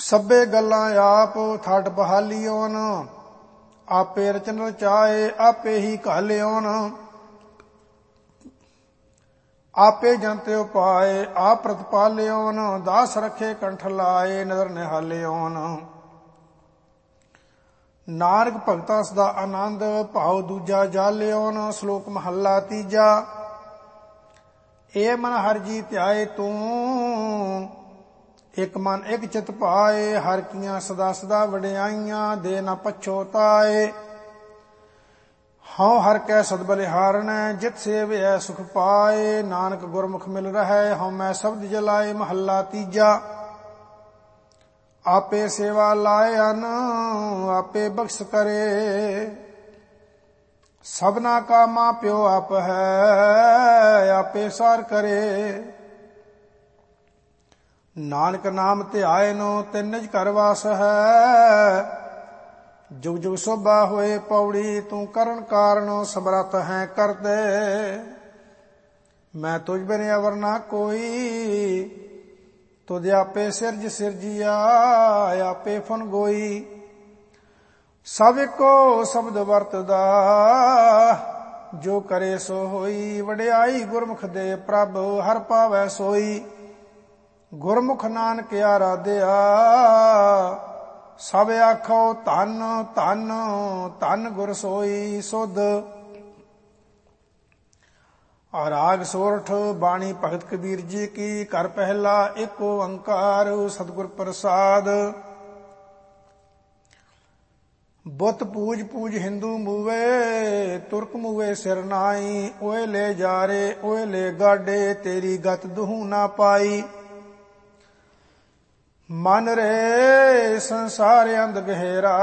ਸਭੇ ਗੱਲਾਂ ਆਪ ਥਾਟ ਬਹਾਲੀਓਨ, ਆਪੇ ਰਚਨ ਰਚਾਏ ਆਪੇ ਹੀ ਘਾਲਿਓਨ। ਆਪੇ ਜੰਤੇ ਉਪਾਏ ਆਪ ਪ੍ਰਤਪਾਲਿਓਨ, ਦਾਸ ਰਖੇ ਕੰਠ ਲਾਏ ਨਦਰ ਨਿਹਾਲਿਓਨ। ਨਾਨਕ ਭਗਤਾ ਸਦਾ ਆਨੰਦ, ਭਾਉ ਦੂਜਾ ਜਾਲਿਓਨ। ਸ਼ਲੋਕ ਮਹੱਲਾ ਤੀਜਾ। ਏ ਮਨ ਹਰਿ ਜੀ ਧਿਆਏ ਤੂੰ, ਇਕ ਮਨ ਇਕ ਚਿਤ ਪਾਏ। ਹਰਿ ਕੀਆਂ ਸਦਾ ਸਦਾ ਵਡਿਆਈਆਂ, ਦੇ ਨਾ ਪਛੋਤਾਏ। ਹਉ ਹਰਿ ਕੈ ਸਦ ਬਲਿਹਾਰਣੈ, ਜਿਤ ਸੇਵਿਐ ਸੁਖ ਪਾਏ। ਨਾਨਕ ਗੁਰਮੁਖ ਮਿਲ ਰਹੈ, ਹਉ ਮੈਂ ਸ਼ਬਦ ਜਲਾਏ। ਮਹੱਲਾ ਤੀਜਾ। ਆਪੇ ਸੇਵਾ ਲਾਏ ਹਨ, ਆਪੇ ਬਖਸ਼ ਕਰੇ। ਸਭਨਾ ਕਾ ਮਾਂ ਪਿਓ ਆਪ ਹੈ, ਆਪੇ ਸਾਰ ਕਰੇ। ਨਾਨਕ ਨਾਮ ਧਿਆਏ ਨੂੰ, ਤਿਨ ਨਿਜ ਘਰ ਵਾਸ ਹੈ। ਜੁਗ ਜੁਗ ਸੋਭਾ ਹੋਏ ਪੌੜੀ, ਤੂੰ ਕਰਨ ਕਾਰਨ ਸਮਰੱਥ ਹੈ ਕਰਦੇ। ਮੈਂ ਤੁਝ ਬਿਨ ਅਵਰ ਨਾ ਕੋਈ, ਤੁਧ ਆਪੇ ਸਿਰਜ ਸਿਰਜਿਆ ਆਪੇ ਫਨ ਗੋਈ। ਸਭ ਇੱਕੋ ਸ਼ਬਦ ਵਰਤਦਾ, ਜੋ ਕਰੇ ਸੋ ਹੋਈ। ਵਡਿਆਈ ਗੁਰਮੁਖ ਦੇ ਪ੍ਰਭ, ਹਰ ਪਾਵੈ ਸੋਈ। ਗੁਰਮੁਖ ਨਾਨਕ ਆਰਾਧਿਆ, ਸਭ ਆਖੋ ਧੰਨ ਧੰਨ ਧੰਨ ਗੁਰ ਸੋਈ ਸੁਧ। ਰਾਗ ਸੋਰਠ। ਬਾਣੀ ਭਗਤ ਕਬੀਰ ਜੀ ਕੀ। ਘਰ ਪਹਿਲਾ ਏਕ ਓੰਕਾਰ ਸਤਿਗੁਰ ਪ੍ਰਸਾਦ। ਬੁੱਤ ਪੂਜ ਪੂਜ ਹਿੰਦੂ ਮੂਵੇ, ਤੁਰਕ ਮੂਵੇ ਸਿਰ ਨਾਈ। ਓਏ ਲੈ ਜਾਰੇ ਓਏ ਲੈ ਗਾਡੇ, ਤੇਰੀ ਗਤ ਦੁਹੂ ਨਾ ਪਾਈ। ਮਨ ਰੇ ਸੰਸਾਰ ਅੰਧ ਗਹਿਰਾ,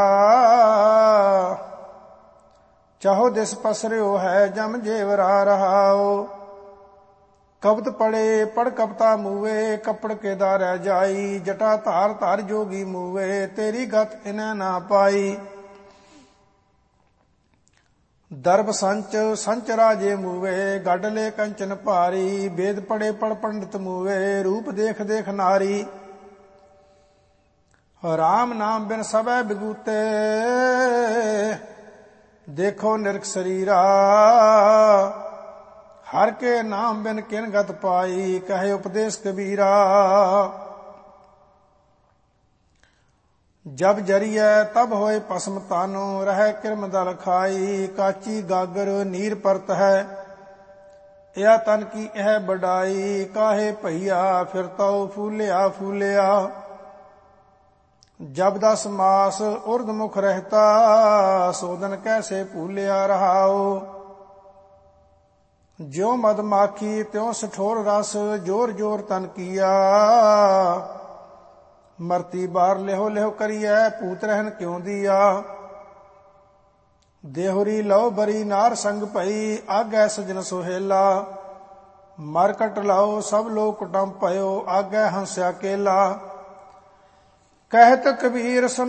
ਚਾਹੋ ਦਿਸ ਪਸਰਿਓ ਹੈ ਜਮ ਜੇਵਰਾ ਰਹਾਓ। ਕਬਤ ਪੜੇ ਪੜ ਕਪਤਾ ਮੂਵੇ, ਕੱਪੜ ਕੇ ਦਾ ਰਹਿ ਜਾਈ। ਜਟਾ ਧਾਰ ਧਾਰ ਜੋਗੀ ਮੂਵੇ, ਤੇਰੀ ਗਤ ਇਨੈ ਨਾ ਪਾਈ। ਦਰਬ ਸੰਚ ਸੰਚ ਰਾਜੇ ਮੂਵੇ, ਗੱਡ ਲੈ ਕੰਚਨ ਭਾਰੀ। ਵੇਦ ਪੜੇ ਪੜ ਪੰਡਿਤ ਮੂਵੇ, ਰੂਪ ਦੇਖ ਦੇਖ ਨਾਰੀ। ਰਾਮ ਨਾਮ ਬਿਨ ਸਭੈ ਬਿਗੂਤੇ, ਦੇਖੋ ਨਿਰਖ ਸਰੀਰਾ। ਹਰ ਕੇ ਨਾਮ ਬਿਨ ਕਿਨ ਗਤ ਪਾਈ, ਕਹੇ ਉਪਦੇਸ਼ ਕਬੀਰਾ। ਜਬ ਜਰੀਐ ਤਬ ਹੋਏ ਭਸਮ ਤਾਨੋ, ਰਹਿ ਕਿਰਮ ਦਲ ਖਾਈ। ਕਾਚੀ ਗਾਗਰ ਨੀਰ ਪਰਤ ਹੈ, ਇਹ ਤਨ ਕੀ ਇਹ ਬਡਾਈ। ਕਾਹੇ ਭਈਆ ਫਿਰ ਤਉ ਫੂਲਿਆ ਫੂਲਿਆ। ਜਬ ਦਸ ਮਾਸ ਉਰਧ ਮੁਖ ਰਹਿਤਾ, ਸੋਦਨ ਕੈਸੇ ਭੂਲਿਆ ਰਹਾਓ। ਜਿਉ ਮਦ ਮਾਖੀ ਤਿਉ ਸਠੋਰ ਰਸ, ਜੋਰ ਜੋਰ ਤਨ ਕੀਆ। ਮਰਤੀ ਬਾਰ ਲਿਹੋ ਲਿਹੋ ਕਰੀਐ, ਭੂਤ ਰਹਿਨ ਕਿਉ ਦੀਆ। ਦੇਹੁਰੀ ਲਉ ਬਰੀ ਨਾਰ ਸੰਗ ਭਈ, ਆਗੈ ਸਜਨ ਸੁਹੇਲਾ। ਮਰ ਕਟ ਲਾਓ ਸਭ ਲੋਕ ਕੁਟੰਬ ਭਇਓ, ਆਗੈ ਹੰਸਿਆ ਕੇਲਾ। ਕਹਿਤ ਕਬੀਰ ਸੁਨ